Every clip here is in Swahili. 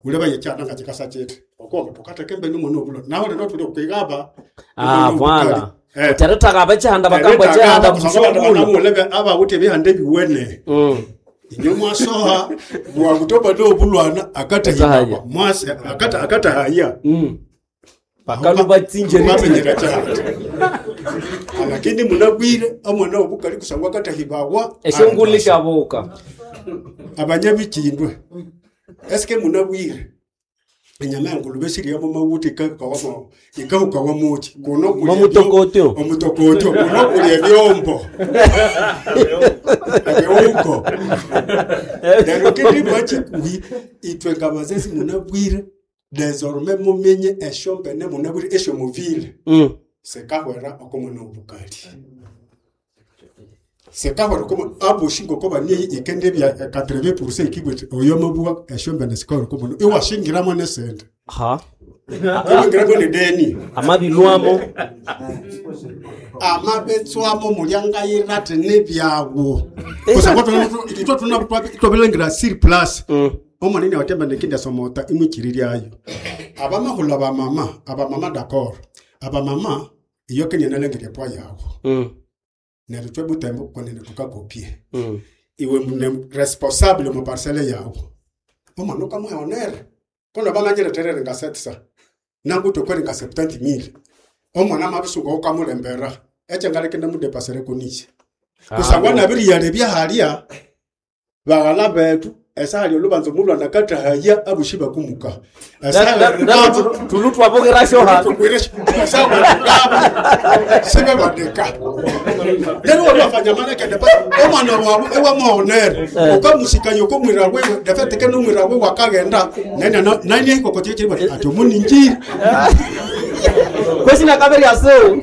uleba yecyana ngakikasa chete okonga tukata kembe n'umuntu obulo naho rero tuli kwigaba voilà utarata kabachanda bakangwa cyanda kushobora aba uti bihande biwene inyuma soha bwa kutoba do bulwana akata hiba mwase akata haya bakalu batsinjeri bamenyera cyane lakini munagwire amwana obukali kusangwa akata hibawa eshongulika boka abanyabikindwe eske munagwire enyama ngulube siri yamo mawuti kakawamo ikahukawa muti kuno mutokotyo kuno kuli ebyombo uko dero kiti bachi kuhi itwe kabazesi munabwire désormais mumenye eshombe ne munabwire esho muvile sekahwera okomono obukali sekahwera komo abushingo koba ni ikende bya 80% ikigwe oyo mabuwa eshombe ne sekahwera komono iwashingiramo ne sente ngiramo ne deni amabilwamo amabetswamo mulyanga yirate nebyawo kusakotwa itwa tunabelengira sur place omonene watemba nekinda somota imukiririayo abamahula abamama d'accord abamama iyo kenya nalengire pwa yawo nerutwe butembo konene tukakopie iwe mune responsable mu parcelle yawo omano kamwe honere kono bamanyire terere ngasetsa nanguto kweri nga 70,000 omwana mabisuko okamulembera echengalekende mu depasser koniche kusangwa nabiri yale byahalia bagala betu esali olubanzo mulwa nakata haya abushiba kumuka esali tulutwa bogera shoha sebe badeka lero wafanya maneke de omwana wawe ewa moner okamusikanyo ko mwirawe defete ke no mwirawe wakagenda nani ko tiye bari ato muninjiri kwesina kaberi aso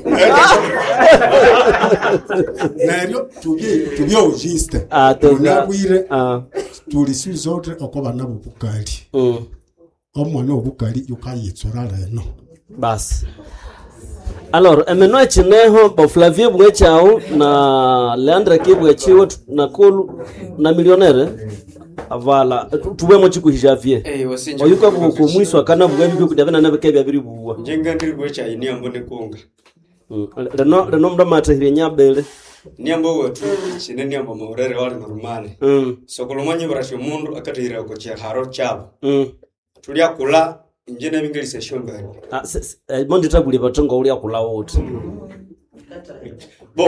nero tubyo juste tunabwire tulisi zote okoba nabo bukali omwana obukali yukayitsora leno bas alors emeno chineho ba Flavie bwechao na Leandre kibwechiwo na kolu na millionnaire avala tubemo chikuhijavie oyuka ku mwiswa kana bwebi byo kudabana na bekebya biri buwa njenga ndiri bwecha ini ambone kunga reno mda matahire nyabele niambo wetu chine niambo maurere wale normale sokolomanye barasho mundu akatira ko cha haro chabo tulia kula njene bingelise shombe mondi taguli batongo ulia kula wote bo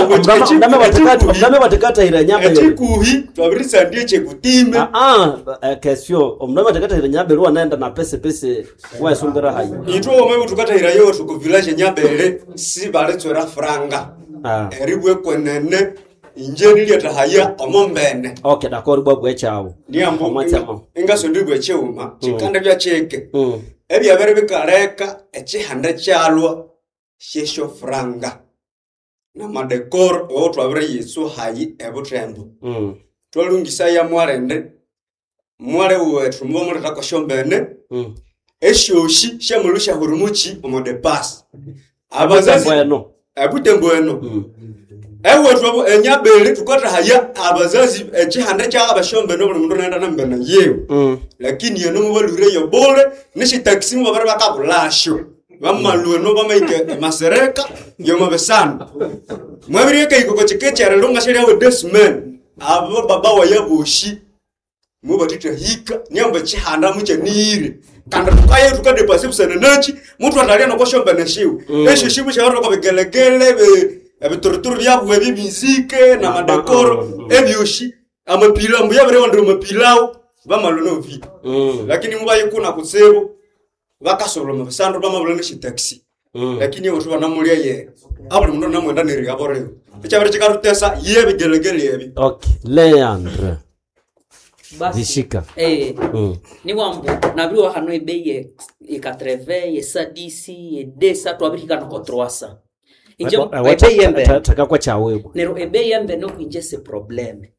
ndame batekata ira nyabele atikuhi twabirisa ndiye chekutimbe kesyo omndame batekata ira nyabele wanaenda na pese wa sumbera hayi itwo omwe tukata ira yo tuko village nyabele si baletsora franga eribwe kwenene injeni liata haya omombene okay d'accord bwabwe chao niambo ingaso ndibwe cheuma chikanda bya cheke ebya bere bikareka echihanda chalwa shesho franga na madekor otwabire yesu hayi ebutembo twalungisa ya mware wetu mbomo takoshyombene eshoshi shamulusha hurumuchi omode pass abazazi abutembo eno ewe twabo enyabele tukata haya abazazi echihanda cha abashombe no buli mundu naenda nambena yewe lakini yeno mubalure yo bole nishi taxi mu babara bakabulasho bamaluwe no bamaike masereka yo mabesana mwabiri yake iko chikechera longa sheria we desmen abo baba wa yabushi mu batita hika nyamba chihanda muche nire kanda tukaye tukade pasipsana nachi mutu atalia no koshombe na shiwe esho shibu shawara ko begelegele ebituruturu byabwe bibizike na madekoro ebyoshi amapila mbuya bare wandro mapilao bamalono vi lakini mubaye kuna kutsebo bakasoro mabasandro bamabulana shi taxi lakini watu banamulia ye abuli mundu namwenda neri abore ichabere chikarutesa ye bigelegele yebi okay Leandre Zishika ni wambu nabiri wa hano ebeye e 80 e 110 e 200 twabirika no 300 injo ebe yembe taka kwa chawe nero ebe yembe no kwinje se probleme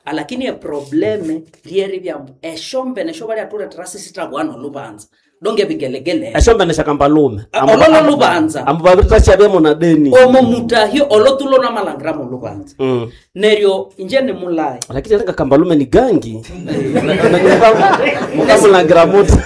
lakini probleme lieri bya eshombe nesho bali ature trasi sita bwana lubanza donge bigelegele eshombe neshakambalume ololo lubanza ambo babita chabemo na deni omo mutahio olotulo na malangramo lubanza neryo injene mulai lakini kambalume ni gangi na mukamulangira mutu